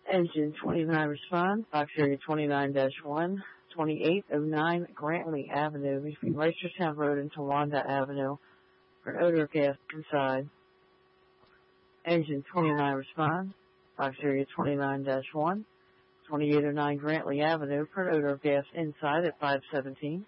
Engine 29 respond. Box area 29-1, 2809 Grantley Avenue between Reisterstown Road and Towanda Avenue for an odor of gas inside. Engine 29 respond. Box area 29-1, 2809 Grantley Avenue for an odor of gas inside at 517.